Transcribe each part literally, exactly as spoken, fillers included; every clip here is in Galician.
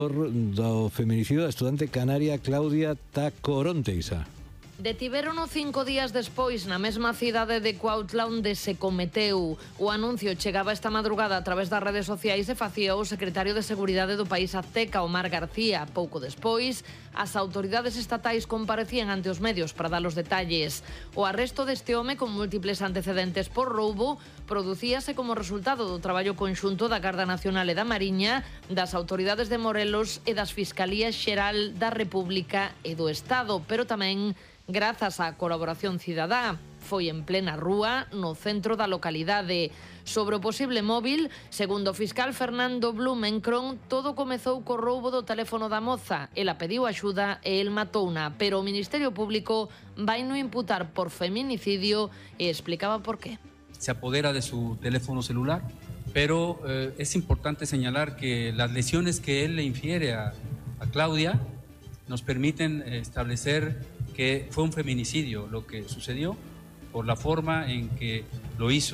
do feminicidio da estudante canaria Claudia Tacoronte, Isa. Detivérono cinco días despois na mesma cidade de Cuautla onde se cometeu. O anuncio chegaba esta madrugada a través das redes sociais e facía o secretario de Seguridade do país azteca, Omar García. Pouco despois, as autoridades estatais comparecían ante os medios para dar os detalles. O arresto deste home con múltiples antecedentes por roubo producíase como resultado do traballo conxunto da Garda Nacional e da Mariña, das autoridades de Morelos e das Fiscalías Xeral da República e do Estado, pero tamén grazas á colaboración cidadá. Foi en plena rúa, no centro da localidade. Sobre o posible móvil, segundo o fiscal Fernando Blumenkron, todo comezou co roubo do teléfono da moza. Ela pediu axuda e el matouna, pero o Ministerio Público vai no imputar por feminicidio e explicaba por qué. Se apodera de su teléfono celular, pero eh, es importante señalar que las lesiones que él le infiere a, a Claudia nos permiten establecer que fue un feminicidio lo que sucedió por la forma en que lo hizo.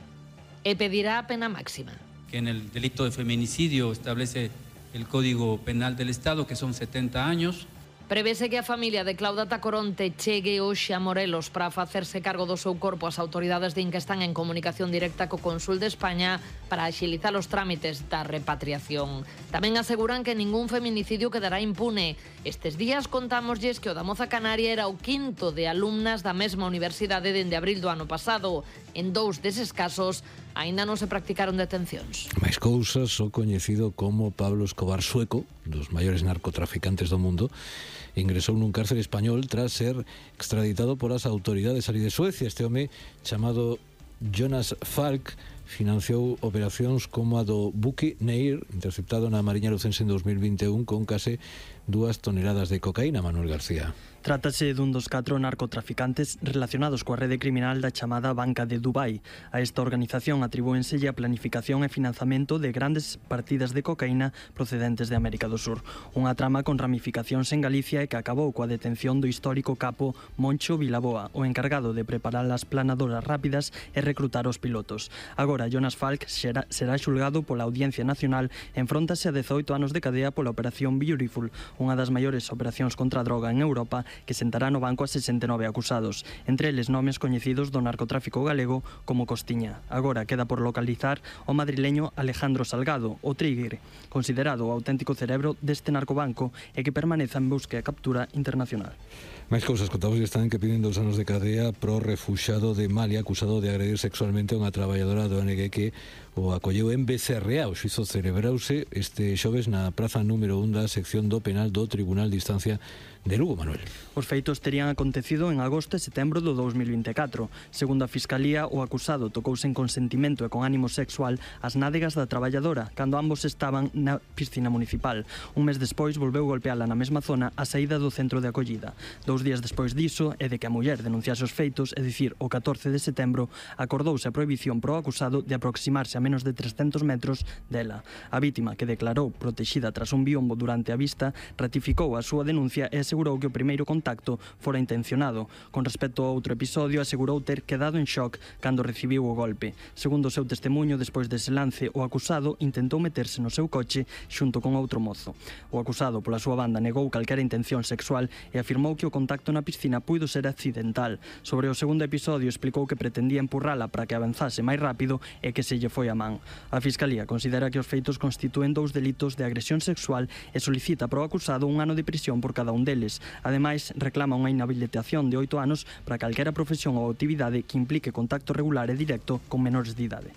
E pedirá pena máxima. Que en el delito de feminicidio establece el Código Penal del Estado, que son setenta años. Prevese que a familia de Claudia Tacoronte chegue hoxe a Morelos para facerse cargo do seu corpo. As autoridades din que están en comunicación directa co Cónsul de España para axilizar os trámites da repatriación. Tamén aseguran que ningún feminicidio quedará impune. Estes días contámoslles que o da moza canaria era o quinto de alumnas da mesma universidade dende abril do ano pasado. En dous deses casos aínda non se practicaron detencións. Máis cousas, o coñecido como Pablo Escobar Sueco, dos maiores narcotraficantes do mundo, ingresou nun cárcere español tras ser extraditado polas autoridades ali de Suecia. Este home, chamado Jonas Falk, financiou operacións como a do buque Neir, interceptado na Mariña Lucense en dos mil vinte e un con case dúas toneladas de cocaína. Manuel García. Trátase dun dos catro narcotraficantes relacionados coa rede criminal da chamada Banca de Dubai. A esta organización atribúenselle a planificación e financiamento de grandes partidas de cocaína procedentes de América do Sur. Unha trama con ramificacións en Galicia e que acabou coa detención do histórico capo Moncho Vilaboa, o encargado de preparar as planadoras rápidas e reclutar os pilotos. Agora, Jonas Falk será, será xulgado pola Audiencia Nacional e enfróntase a dezoito anos de cadea pola Operación Beautiful, unha das maiores operacións contra a droga en Europa, que sentará no banco a sesenta e nove acusados, entre eles nomes coñecidos do narcotráfico galego como Costiña. Agora queda por localizar o madrileño Alejandro Salgado, o Trigger, considerado o auténtico cerebro deste narcobanco e que permaneza en busca e captura internacional. Máis cousas, contamos que están que piden dous anos de cadea pro refuxado de Mali acusado de agredir sexualmente a unha traballadora do O N G que o acolleu en Becerrea. O xuizo celebrouse este xoves na praza número un da sección do penal do Tribunal de Instancia de Lugo. Manuel. Os feitos terían acontecido en agosto e setembro do dous mil vinte e catro. Segundo a Fiscalía, o acusado tocouse en consentimento e con ánimo sexual as nádegas da traballadora cando ambos estaban na piscina municipal. Un mes despois volveu golpeala na mesma zona a saída do centro de acollida. Dous días despois diso e de que a muller denunciase os feitos, é dicir, o catorce de setembro, acordouse a prohibición pro acusado de aproximarse a menos de trescentos metros dela. A vítima, que declarou protexida tras un biombo durante a vista, ratificou a súa denuncia e asegurou que o primeiro contacto fora intencionado. Con respecto ao outro episodio, asegurou ter quedado en shock cando recibiu o golpe. Segundo o seu testemunho, despois dese lance, o acusado intentou meterse no seu coche xunto con outro mozo. O acusado, pola súa banda, negou calquera intención sexual e afirmou que o contacto na piscina puido ser accidental. Sobre o segundo episodio, explicou que pretendía empurrala para que avanzase máis rápido e que se lle foi a man. A Fiscalía considera que os feitos constitúen dous delitos de agresión sexual e solicita pro acusado un ano de prisión por cada un deles. Ademais, reclama unha inhabilitación de oito anos para calquera profesión ou actividade que implique contacto regular e directo con menores de idade.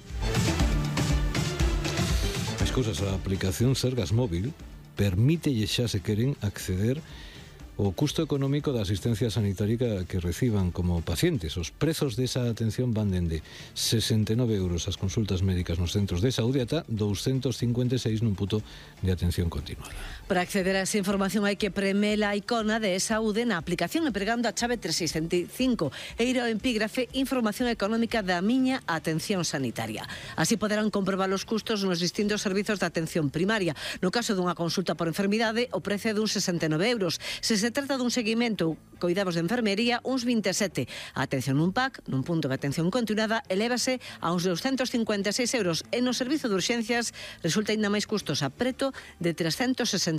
As cousas, a aplicación Sergas Móvil permítelle xa se queren acceder o custo económico da asistencia sanitaria que reciban como pacientes. Os prezos desa atención van dende sesenta e nove euros as consultas médicas nos centros de saúde ata douscentos cincuenta e seis nun punto de atención continuada. Para acceder a esa información hai que premer a icona de saúde na aplicación e pregando a chave tres sesenta e cinco e ir ao epígrafe Información económica da miña atención sanitaria. Así poderán comprobar os custos nos distintos servizos de atención primaria. No caso dunha consulta por enfermidade, o prezo é dun sesenta e nove euros. Se se trata dun seguimento coidados de enfermería uns vinte e sete. A atención nun P A C, nun punto de atención continuada, elévase a uns doscientos cincuenta e seis euros e no servizo de urxencias resulta ainda máis custosa, preto de trescentos sesenta